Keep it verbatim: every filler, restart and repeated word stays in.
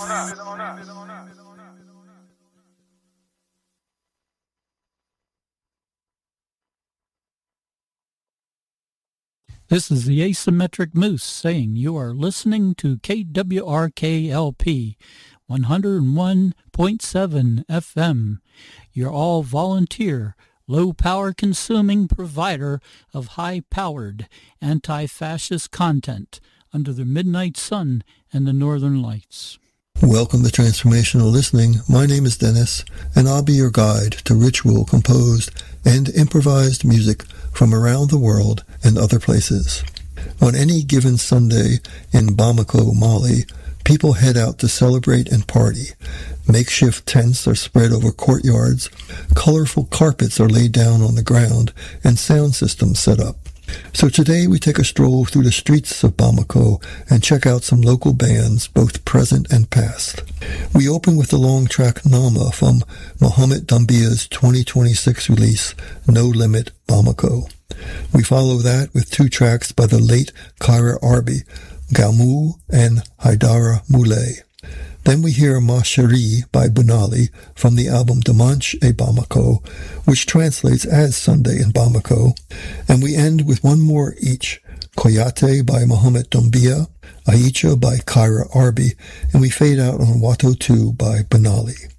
This is the Asymmetric Moose saying you are listening to K W R K L P one oh one point seven F M, your all-volunteer, low-power consuming provider of high-powered anti-fascist content under the midnight sun and the northern lights. Welcome to Transformational Listening. My name is Dennis, and I'll be your guide to ritual, composed, and improvised music from around the world and other places. On any given Sunday in Bamako, Mali, people head out to celebrate and party. Makeshift tents are spread over courtyards, colorful carpets are laid down on the ground, and sound systems set up. So today we take a stroll through the streets of Bamako and check out some local bands, both present and past. We open with the long track Nama from Mohamed Dambia's twenty twenty-six release, No Limit Bamako. We follow that with two tracks by the late Kaira Arbi, Gamu and Haidara Moulay. Then we hear Ma Chérie by Bunali from the album Dimanche et Bamako, which translates as Sunday in Bamako. And we end with one more each, Koyate by Mohamed Dambia, Aicha by Kaira Arbi, and we fade out on Wato two by Bunali.